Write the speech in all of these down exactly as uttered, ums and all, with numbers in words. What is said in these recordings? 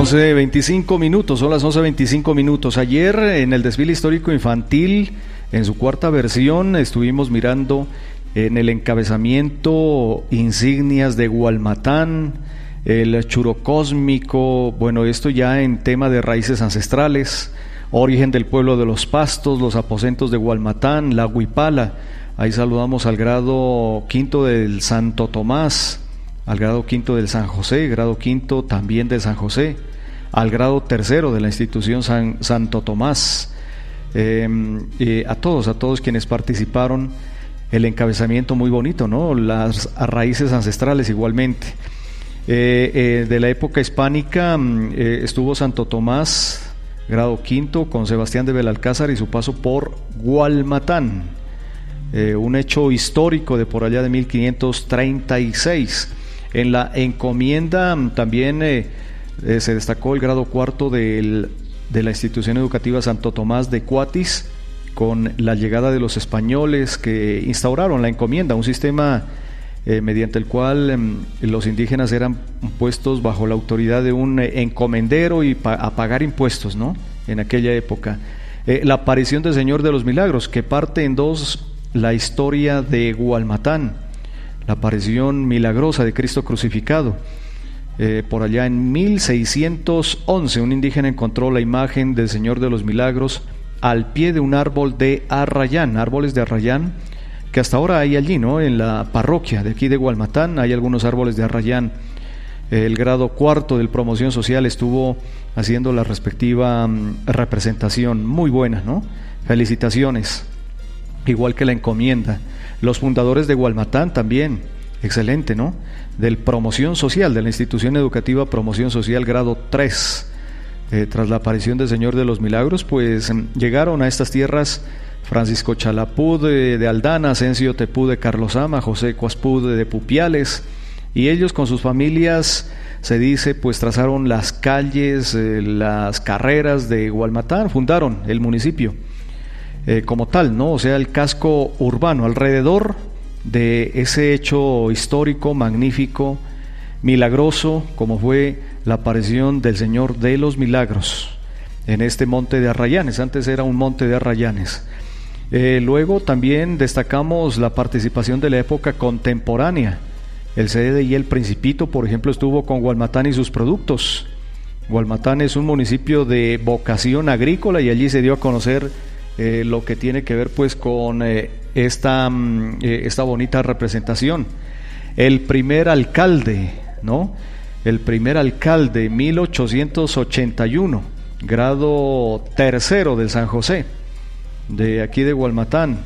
once veinticinco minutos, son las once veinticinco minutos. Ayer en el desfile histórico infantil, en su cuarta versión, estuvimos mirando en el encabezamiento insignias de Gualmatán, el churo cósmico, bueno, esto ya en tema de raíces ancestrales, origen del pueblo de los pastos, los aposentos de Gualmatán, la huipala. Ahí saludamos al grado quinto del Santo Tomás, al grado quinto del San José, grado quinto también del San José, al grado tercero de la institución San, Santo Tomás, eh, eh, a todos, a todos quienes participaron, el encabezamiento muy bonito, ¿no? Las raíces ancestrales igualmente. Eh, eh, de la época hispánica eh, estuvo Santo Tomás, grado quinto, con Sebastián de Belalcázar y su paso por Gualmatán, eh, un hecho histórico de por allá de mil quinientos treinta y seis. En la encomienda también eh, eh, se destacó el grado cuarto del, de la institución educativa Santo Tomás de Cuatis, con la llegada de los españoles que instauraron la encomienda, un sistema eh, mediante el cual eh, los indígenas eran puestos bajo la autoridad de un eh, encomendero y pa a pagar impuestos, ¿no? En aquella época. Eh, la aparición del Señor de los Milagros, que parte en dos la historia de Gualmatán, la aparición milagrosa de Cristo crucificado. Eh, por allá en mil seiscientos once un indígena encontró la imagen del Señor de los Milagros al pie de un árbol de arrayán, árboles de arrayán, que hasta ahora hay allí, ¿no? En la parroquia de aquí de Gualmatán hay algunos árboles de arrayán. El grado cuarto del Promoción Social estuvo haciendo la respectiva um, representación, muy buena, ¿no? Felicitaciones, igual que la encomienda. Los fundadores de Gualmatán también, excelente, ¿no? Del Promoción Social, de la institución educativa Promoción Social, grado tres. Eh, tras la aparición del Señor de los Milagros, pues llegaron a estas tierras Francisco Chalapú de, de Aldana, Asensio Tepú de Carlosama, José Cuaspú de, de Pupiales, y ellos con sus familias, se dice, pues trazaron las calles, eh, las carreras de Gualmatán, fundaron el municipio Eh, como tal, ¿no? O sea, el casco urbano alrededor de ese hecho histórico, magnífico, milagroso, como fue la aparición del Señor de los Milagros en este monte de Arrayanes. Antes era un monte de Arrayanes. Eh, luego también destacamos la participación de la época contemporánea. El C D I El Principito, por ejemplo, estuvo con Gualmatán y sus productos. Gualmatán es un municipio de vocación agrícola y allí se dio a conocer Eh, lo que tiene que ver pues con eh, esta, eh, esta bonita representación. El primer alcalde, ¿no? El primer alcalde, mil ochocientos ochenta y uno, grado tercero del San José, de aquí de Gualmatán.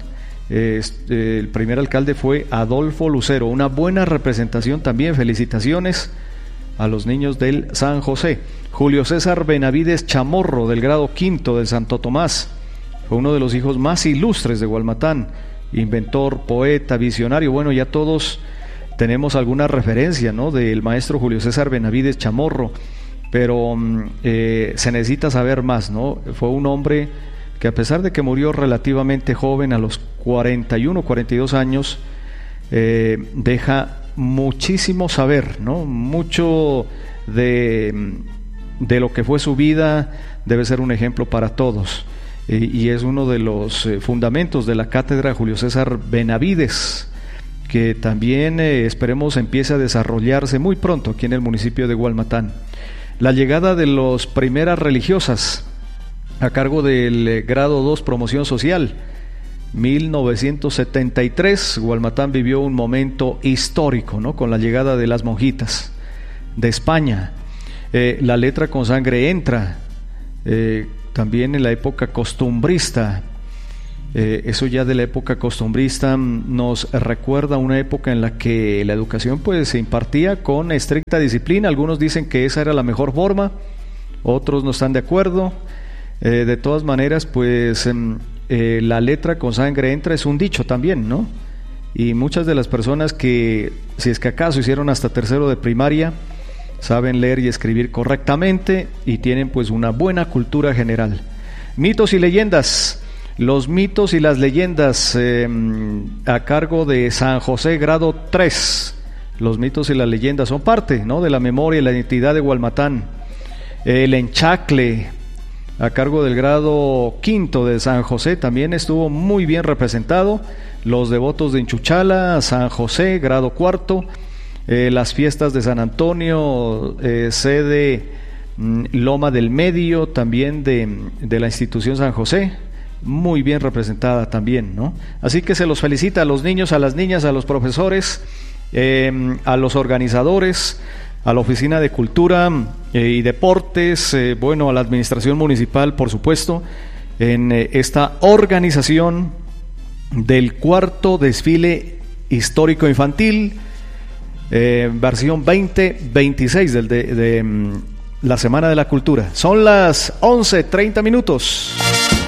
Este, el primer alcalde fue Adolfo Lucero, una buena representación también, felicitaciones a los niños del San José. Julio César Benavides Chamorro, del grado quinto del Santo Tomás, fue uno de los hijos más ilustres de Gualmatán, inventor, poeta, visionario. Bueno, ya todos tenemos alguna referencia, ¿no? Del maestro Julio César Benavides Chamorro, pero eh, se necesita saber más, ¿no? Fue un hombre que, a pesar de que murió relativamente joven, a los cuarenta y uno, cuarenta y dos años, eh, deja muchísimo saber, ¿no? Mucho de, de lo que fue su vida, debe ser un ejemplo para todos. Y es uno de los eh, fundamentos de la cátedra Julio César Benavides, que también eh, esperemos empiece a desarrollarse muy pronto aquí en el municipio de Gualmatán. La llegada de las primeras religiosas a cargo del eh, grado dos Promoción Social, mil novecientos setenta y tres, Gualmatán vivió un momento histórico, ¿no? Con la llegada de las monjitas de España. Eh, la letra con sangre entra, eh, también en la época costumbrista. Eh, eso ya de la época costumbrista nos recuerda una época en la que la educación pues se impartía con estricta disciplina. Algunos dicen que esa era la mejor forma, otros no están de acuerdo. Eh, de todas maneras, pues eh, la letra con sangre entra es un dicho también, ¿no? Y muchas de las personas que, si es que acaso hicieron hasta tercero de primaria, saben leer y escribir correctamente y tienen pues una buena cultura general. Mitos y leyendas. Los mitos y las leyendas eh, a cargo de San José, grado tres. Los mitos y las leyendas son parte, ¿no? de la memoria y la identidad de Gualmatán. El Enchacle, a cargo del grado quinto de San José, también estuvo muy bien representado. Los devotos de Inchuchala, San José, grado cuarto. Eh, las fiestas de San Antonio, eh, sede mm, Loma del Medio, también de, de la institución San José, muy bien representada también, ¿no? Así que se los felicita a los niños, a las niñas, a los profesores, eh, a los organizadores, a la Oficina de Cultura eh, y Deportes, eh, bueno, a la Administración Municipal, por supuesto, en eh, esta organización del cuarto desfile histórico infantil, Eh, versión veinte veintiséis del de, de, de la Semana de la Cultura. Son las once treinta minutos.